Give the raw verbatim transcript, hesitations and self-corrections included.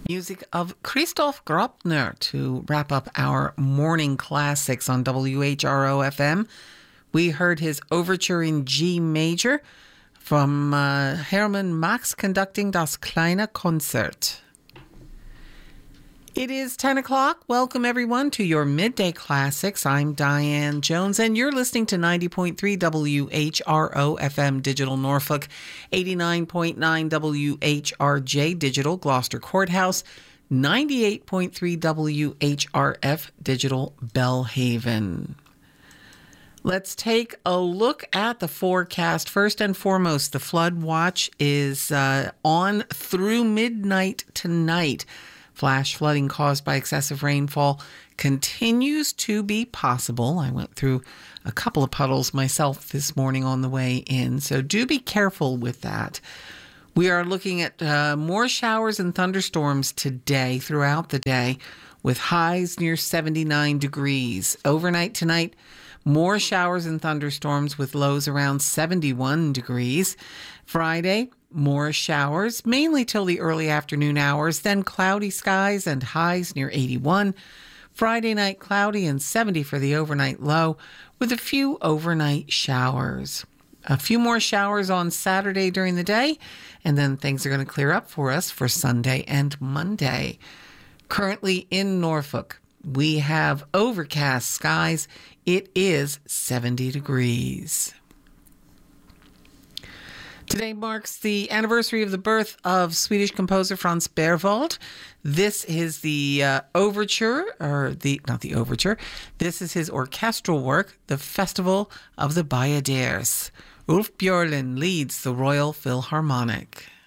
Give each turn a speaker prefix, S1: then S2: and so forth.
S1: Music of Christoph Graupner to wrap up our morning classics on W H R O F M. We heard his overture in G major from uh, Hermann Max conducting Das Kleine Konzert. It is ten o'clock. Welcome, everyone, to your Midday Classics. I'm Diane Jones, and you're listening to ninety point three W H R O F M Digital Norfolk, eighty-nine point nine W H R J Digital Gloucester Courthouse, ninety-eight point three W H R F Digital Bellhaven. Let's take a look at the forecast. First and foremost, the flood watch is uh, on through midnight tonight. Flash flooding caused by excessive rainfall continues to be possible. I went through a couple of puddles myself this morning on the way in, so do be careful with that. We are looking at uh, more showers and thunderstorms today throughout the day, with highs near seventy-nine degrees. Overnight tonight, more showers and thunderstorms with lows around seventy-one degrees. Friday, more showers, mainly till the early afternoon hours, then cloudy skies and highs near eighty-one. Friday night, cloudy and seventy for the overnight low, with a few overnight showers. A few more showers on Saturday during the day, and then things are going to clear up for us for Sunday and Monday. Currently in Norfolk, we have overcast skies. It is seventy degrees. Today marks the anniversary of the birth of Swedish composer Franz Berwald. This is the uh, overture, or the not the overture. This is his orchestral work, The Festival of the Bayadères. Ulf Björlin leads the Royal Philharmonic.